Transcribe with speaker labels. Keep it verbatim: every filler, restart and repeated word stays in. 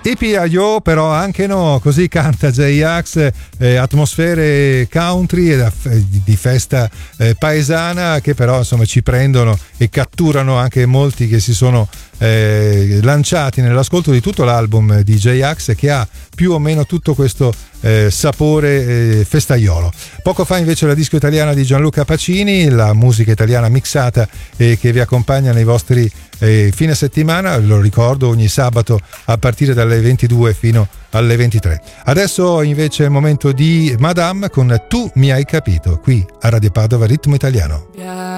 Speaker 1: Tipi a yo, però anche no, così canta J-Ax, eh, atmosfere country e di festa eh, paesana che però insomma ci prendono e catturano anche molti che si sono eh, lanciati nell'ascolto di tutto l'album di J-Ax, che ha più o meno tutto questo eh, sapore eh, festaiolo. Poco fa invece la disco italiana di Gianluca Pacini, la musica italiana mixata eh, che vi accompagna nei vostri eh, fine settimana, lo ricordo, ogni sabato a partire dalle ventidue fino alle ventitré. Adesso invece è il momento di Madame con Tu mi hai capito, qui a Radio Padova Ritmo Italiano.